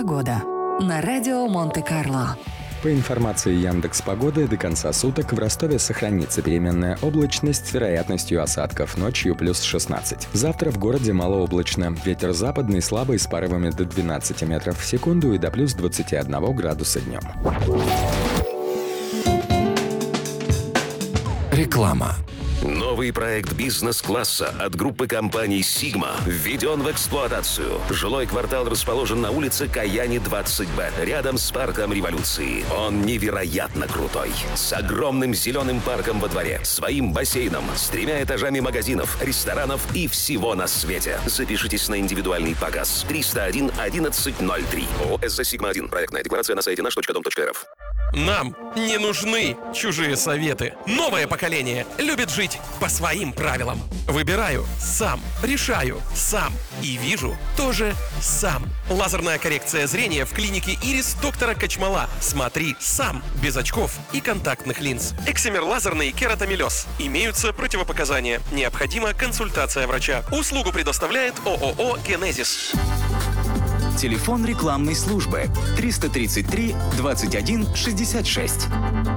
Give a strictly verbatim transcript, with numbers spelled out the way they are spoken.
Погода на радио Монте-Карло. По информации Яндекс.Погоды, до конца суток в Ростове сохранится переменная облачность с вероятностью осадков, ночью плюс шестнадцать. Завтра в городе малооблачно. Ветер западный слабый с порывами до двенадцати метров в секунду и до плюс двадцати одного градуса днем. Реклама. Новый проект бизнес-класса от группы компаний «Сигма» введен в эксплуатацию. Жилой квартал расположен на улице Каяни, двадцать Б, рядом с парком Революции. Он невероятно крутой. С огромным зеленым парком во дворе, своим бассейном, с тремя этажами магазинов, ресторанов и всего на свете. Запишитесь на индивидуальный показ. триста один одиннадцать ноль три. ООО «СЗ Сигма один». Проектная декларация на сайте наш точка дом точка рф. Нам не нужны чужие советы. Новое поколение любит жить по своим правилам. Выбираю сам, решаю сам и вижу тоже сам. Лазерная коррекция зрения в клинике Ирис доктора Качмала. Смотри сам, без очков и контактных линз. Эксимер лазерный кератомелез. Имеются противопоказания. Необходима консультация врача. Услугу предоставляет ООО «Генезис». Телефон рекламной службы триста тридцать три двадцать один шестьдесят шесть.